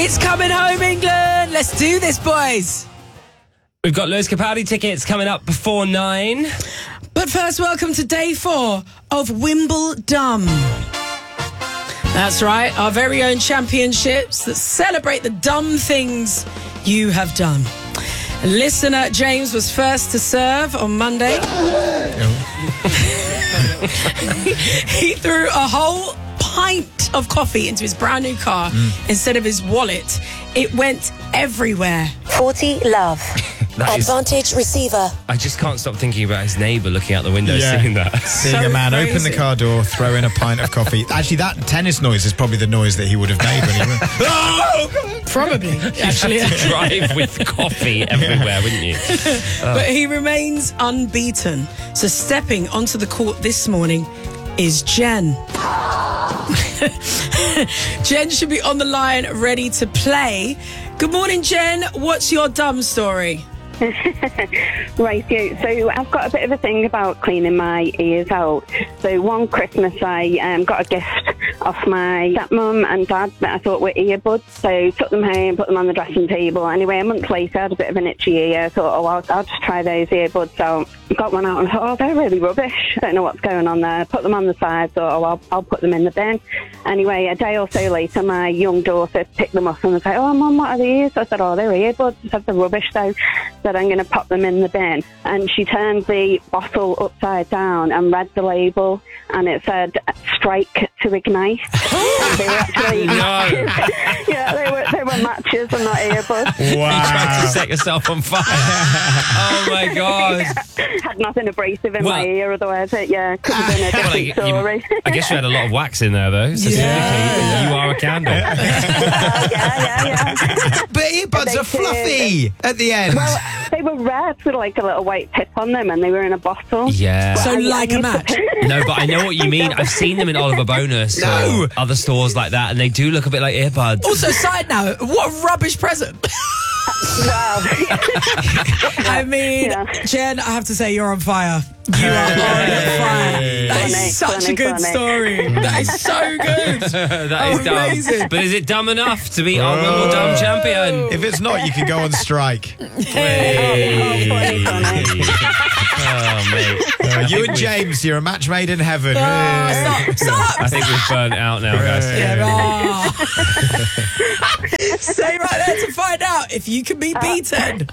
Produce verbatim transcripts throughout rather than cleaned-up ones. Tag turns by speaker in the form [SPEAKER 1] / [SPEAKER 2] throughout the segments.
[SPEAKER 1] It's coming home, England. Let's do this, boys.
[SPEAKER 2] We've got Lewis Capaldi tickets coming up before nine.
[SPEAKER 1] But first, welcome to day four of Wimbledon. That's right, our very own championships that celebrate the dumb things you have done. Listener James was first to serve on Monday. He threw a whole pint of coffee into his brand new car mm. instead of his wallet. It went everywhere.
[SPEAKER 3] forty love. Advantage
[SPEAKER 2] is,
[SPEAKER 3] receiver.
[SPEAKER 2] I just can't stop thinking about his neighbour looking out the window, yeah. seeing that.
[SPEAKER 4] Seeing
[SPEAKER 1] so
[SPEAKER 4] a man
[SPEAKER 1] crazy.
[SPEAKER 4] open the car door, throw in a pint of coffee. Actually, that tennis noise is probably the noise that he would have made when he went, oh!
[SPEAKER 1] Probably, actually.
[SPEAKER 2] Drive with coffee everywhere, wouldn't you? Oh.
[SPEAKER 1] But he remains unbeaten. So stepping onto the court this morning is Jen. Jen should be on the line, ready to play. Good morning, Jen. What's your dumb story?
[SPEAKER 5] Right, so I've got a bit of a thing about cleaning my ears out. So one Christmas I um, got a gift off my stepmum and dad that I thought were earbuds. So took them home, put them on the dressing table. Anyway, a month later I had a bit of an itchy ear. I thought, oh, I'll, I'll just try those earbuds out. Got one out and thought, oh, they're really rubbish. Don't know what's going on there. Put them on the side, thought, oh, I'll, I'll put them in the bin. Anyway, a day or so later, my young daughter picked them up and was like, oh, Mum, what are these? I said, oh, they're earbuds. I said, they're rubbish, though. Said, I'm going to pop them in the bin. And she turned the bottle upside down and read the label, and it said, strike to ignite. And they were actually
[SPEAKER 2] no.
[SPEAKER 5] matches. Yeah, they were, they were matches and not earbuds.
[SPEAKER 2] Wow. You tried to set yourself on fire. Oh, my God.
[SPEAKER 5] Yeah. Had nothing abrasive in
[SPEAKER 2] well,
[SPEAKER 5] my ear, otherwise it, yeah, could have been a different
[SPEAKER 2] well, you,
[SPEAKER 5] story.
[SPEAKER 2] You, I guess you had a lot of wax in there, though, so
[SPEAKER 1] yeah.
[SPEAKER 2] you are a candle.
[SPEAKER 5] uh, yeah, yeah, yeah.
[SPEAKER 4] But earbuds are fluffy at the end.
[SPEAKER 5] Well, they were red with like a little white tip on them, and they were in a bottle.
[SPEAKER 2] Yeah.
[SPEAKER 1] So
[SPEAKER 5] I,
[SPEAKER 1] like
[SPEAKER 5] I
[SPEAKER 1] a match.
[SPEAKER 2] No, but I know what you mean. I've seen them in Oliver Bonus
[SPEAKER 4] No.
[SPEAKER 2] or other stores like that, and they do look a bit like earbuds.
[SPEAKER 1] Also, side note, what a rubbish present.
[SPEAKER 5] Wow.
[SPEAKER 1] I mean,
[SPEAKER 5] Yeah.
[SPEAKER 1] Jen, I have to say, you're on fire. You are on fire. That is
[SPEAKER 5] Funny,
[SPEAKER 1] such
[SPEAKER 5] funny,
[SPEAKER 1] a good
[SPEAKER 5] funny.
[SPEAKER 1] story. That is so good.
[SPEAKER 2] That is
[SPEAKER 1] Amazing.
[SPEAKER 2] dumb. But is it dumb enough to be our Wimbledon champion?
[SPEAKER 4] If it's not, you can go on strike.
[SPEAKER 2] Hey.
[SPEAKER 5] Oh, funny, funny.
[SPEAKER 2] Oh, mate.
[SPEAKER 4] Uh,
[SPEAKER 2] I
[SPEAKER 4] you
[SPEAKER 2] think
[SPEAKER 4] and
[SPEAKER 2] we-
[SPEAKER 4] James, you're a match made in heaven.
[SPEAKER 1] Oh, stop, stop.
[SPEAKER 2] I think we've burnt out now, guys.
[SPEAKER 1] Yeah, oh. Stay right there to find out if you can be beaten.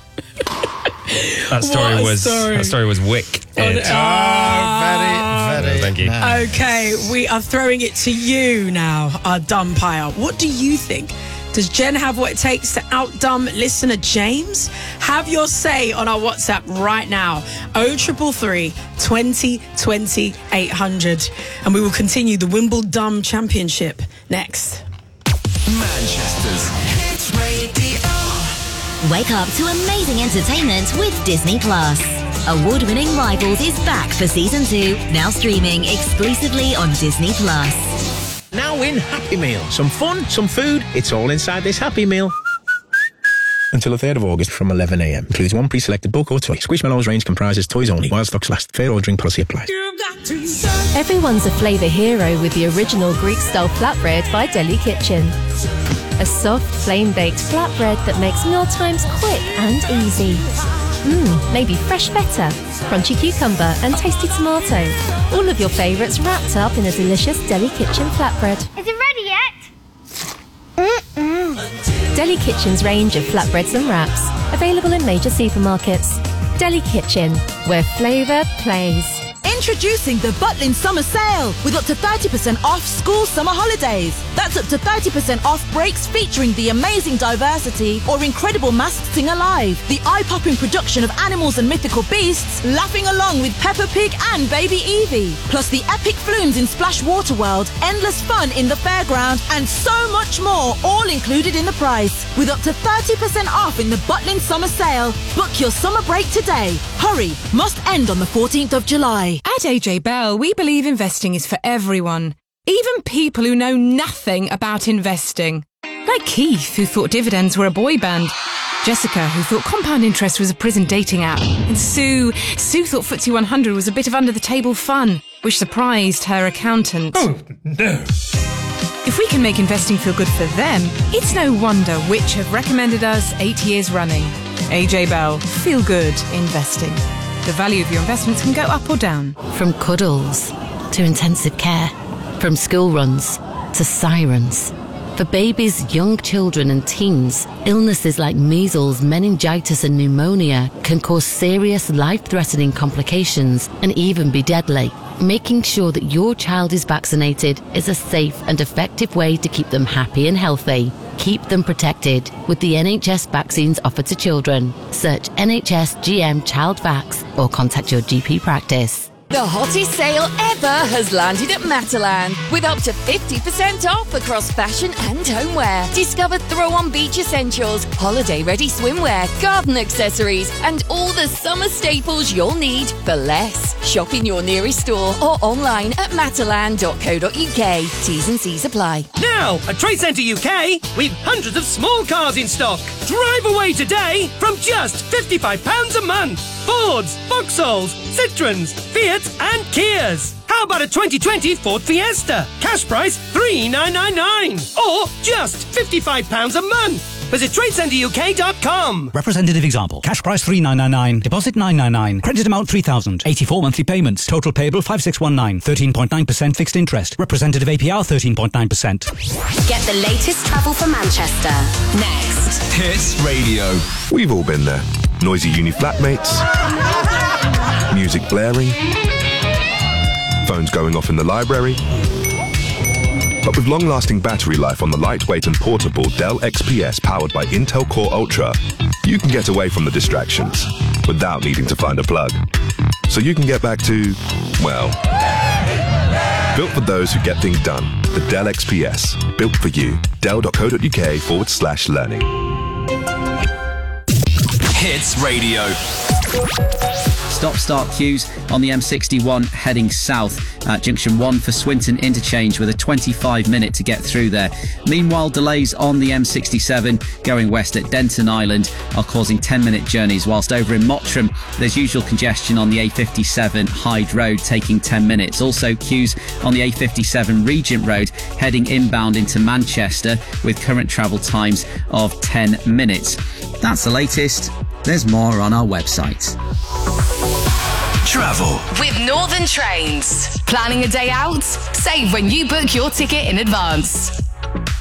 [SPEAKER 2] That story
[SPEAKER 1] What a
[SPEAKER 2] was
[SPEAKER 1] story.
[SPEAKER 2] that story was wick.
[SPEAKER 1] Oh,
[SPEAKER 2] It.
[SPEAKER 4] Oh, very, very.
[SPEAKER 2] Thank you.
[SPEAKER 4] nice.
[SPEAKER 1] Okay, we are throwing it to you now, our dumb pile. What do you think? Does Jen have what it takes to out-dumb listener James? Have your say on our WhatsApp right now. oh three three, twenty, twenty, eight hundred. And we will continue the Wimbledon Championship next.
[SPEAKER 6] Manchester's Hit Radio.
[SPEAKER 7] Wake up to amazing entertainment with Disney Plus. Award-winning Rivals is back for season two, now streaming exclusively on Disney Plus.
[SPEAKER 8] Now in Happy Meal. Some fun, some food, it's all inside this Happy Meal. Until the third of August from eleven a m. Includes one pre-selected book or toy. Squishmallows range comprises toys only. While stocks last. Fair or drink policy applies.
[SPEAKER 9] Everyone's a flavour hero with the original Greek-style flatbread by Deli Kitchen. A soft, flame-baked flatbread that makes mealtimes quick and easy. Mmm, maybe fresh feta, crunchy cucumber and tasty tomato. All of your favourites wrapped up in a delicious Deli Kitchen flatbread.
[SPEAKER 10] Is it ready yet? Mm-mm.
[SPEAKER 9] Deli Kitchen's range of flatbreads and wraps, available in major supermarkets. Deli Kitchen, where flavour plays.
[SPEAKER 11] Introducing the Butlin Summer Sale with up to thirty percent off school summer holidays. That's up to thirty percent off breaks featuring the amazing diversity or incredible Masked Singer Live, the eye-popping production of animals and mythical beasts, laughing along with Peppa Pig and Baby Evie, plus the epic flumes in Splash Water World, endless fun in the fairground, and so much more, all included in the price. With up to thirty percent off in the Butlin Summer Sale. Book your summer break today. Hurry, must end on the fourteenth of July.
[SPEAKER 12] At A J Bell, we believe investing is for everyone, even people who know nothing about investing. Like Keith, who thought dividends were a boy band. Jessica, who thought compound interest was a prison dating app. And Sue, Sue thought F T S E one hundred was a bit of under-the-table fun, which surprised her accountant.
[SPEAKER 6] Oh, no.
[SPEAKER 12] If we can make investing feel good for them, it's no wonder Which have recommended us eight years running. A J Bell, feel good investing. The value of your investments can go up or down.
[SPEAKER 13] From cuddles to intensive care, from school runs to sirens. For babies, young children and teens, illnesses like measles, meningitis and pneumonia can cause serious life-threatening complications and even be deadly. Making sure that your child is vaccinated is a safe and effective way to keep them happy and healthy. Keep them protected with the N H S vaccines offered to children. Search N H S G M Child Vax or contact your G P practice.
[SPEAKER 14] The hottest sale ever has landed at Matalan with up to fifty percent off across fashion and homeware. Discover throw-on beach essentials, holiday-ready swimwear, garden accessories and all the summer staples you'll need for less. Shop in your nearest store or online at matalan dot co dot U K. T's and C's apply.
[SPEAKER 15] Now, at Trade Centre U K, we've hundreds of small cars in stock. Drive away today from just fifty-five pounds a month. Fords, Vauxhalls, Citroens, Fiat and Kias. How about a twenty twenty Ford Fiesta? Cash price three thousand nine hundred ninety-nine pounds. Or just fifty-five pounds a month. Visit trade centre U K dot com.
[SPEAKER 16] Representative example. Cash price three thousand nine hundred ninety-nine. Deposit nine hundred ninety-nine. Credit amount three thousand. eighty-four monthly payments. Total payable five thousand six hundred nineteen. thirteen point nine percent fixed interest. Representative A P R thirteen point nine percent.
[SPEAKER 17] Get the latest travel for Manchester. Next.
[SPEAKER 6] Hits Radio.
[SPEAKER 18] We've all been there. Noisy uni flatmates. Music blaring. Phones going off in the library. But with long-lasting battery life on the lightweight and portable Dell X P S powered by Intel Core Ultra, you can get away from the distractions without needing to find a plug. So you can get back to, well, built for those who get things done. The Dell X P S. Built for you. Dell dot co dot U K forward slash learning.
[SPEAKER 6] Hits Radio.
[SPEAKER 19] Stop-start queues on the M sixty-one heading south at junction one for Swinton interchange with a twenty-five minute to get through there. Meanwhile, delays on the M sixty-seven going west at Denton Island are causing ten minute journeys, whilst over in Mottram there's usual congestion on the A fifty-seven Hyde Road taking ten minutes. Also queues on the A fifty-seven Regent Road heading inbound into Manchester with current travel times of ten minutes. That's the latest. There's more on our website.
[SPEAKER 6] Travel
[SPEAKER 17] With Northern Trains. Planning a day out? Save when you book your ticket in advance.